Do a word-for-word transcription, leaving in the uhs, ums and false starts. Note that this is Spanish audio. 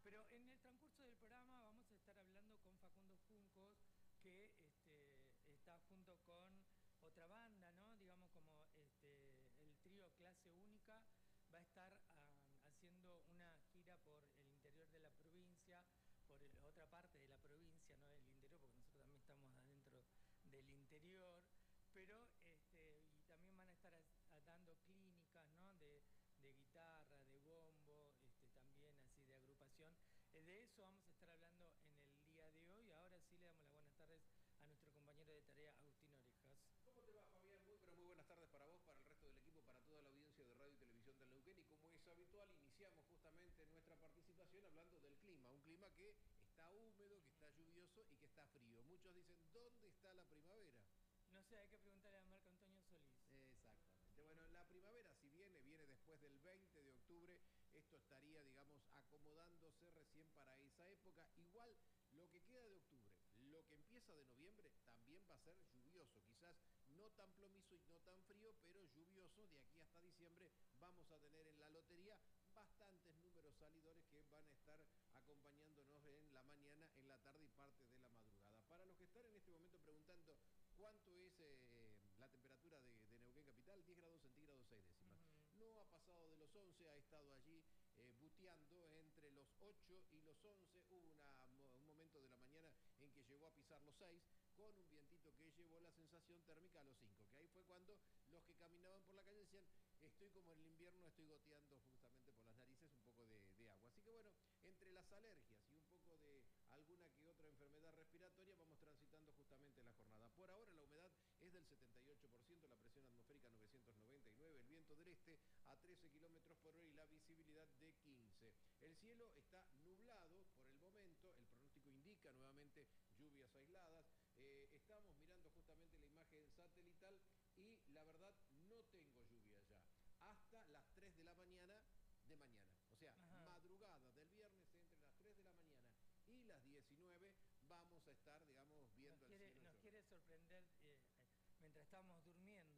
Pero en el transcurso del programa vamos a estar hablando con Facundo Juncos, que este, está junto con otra banda, ¿no? Digamos como este, el trío Clase Única, va a estar um, haciendo una gira por el interior de la provincia, por el, otra parte de la provincia, no del interior, porque nosotros también estamos adentro del interior, pero este, y también van a estar a, a dando clínicas, ¿no? de, de guitarra, de bombo, este, también así de agrupación. Eh, de eso vamos a estar hablando en el día de hoy. Ahora sí le damos las buenas tardes a nuestro compañero de tarea, Agustín Orejas. ¿Cómo te va, Fabián? Muy, pero muy buenas tardes para vos, para el resto del equipo, para toda la audiencia de Radio y Televisión del Neuquén. Y como es habitual, iniciamos justamente nuestra participación hablando del clima. Un clima que está húmedo, que está lluvioso y que está frío. Muchos dicen, ¿dónde está la primavera? No sé, hay que preguntarle a Marco Antonio Solís. Exactamente. Bueno, la primavera si viene, viene después del veinte de octubre. Esto estaría, digamos, acomodándose recién para esa época. Igual, lo que queda de octubre, lo que empieza de noviembre, también va a ser lluvioso. Quizás no tan plomizo y no tan frío, pero lluvioso. De aquí hasta diciembre vamos a tener en la lotería bastantes números salidores que van a estar acompañándonos en la mañana, en la tarde y parte de la madrugada. Para los que están en este momento preguntando cuánto es eh, la temperatura de, de Neuquén Capital, diez grados centígrados seis décimas. Uh-huh. No ha pasado de los once, ha estado allí eh, buteando entre los ocho y los once. Hubo una, un momento de la mañana en que llegó a pisar los seis, con un vientito que llevó la sensación térmica a los cinco, que ahí fue cuando los que caminaban por la calle decían, estoy como en el invierno, estoy goteando justamente por las narices un poco de, de agua. Así que bueno, entre las alergias y un poco de alguna que otra enfermedad respiratoria, vamos transitando justamente la jornada. Por ahora la humedad es del setenta y ocho por ciento, la presión atmosférica novecientos noventa y nueve, el viento del este a trece kilómetros por hora y la visibilidad de quince. El cielo está nublado por el momento, el pronóstico indica nuevamente lluvias aisladas. Eh, estamos mirando justamente la imagen satelital y la verdad no tengo lluvia ya hasta las tres de la mañana de mañana, o sea, Ajá. madrugada del viernes entre las tres de la mañana y las diecinueve vamos a estar, digamos, viendo nos quiere, el cielo. Nos quiere sorprender eh, mientras estamos durmiendo.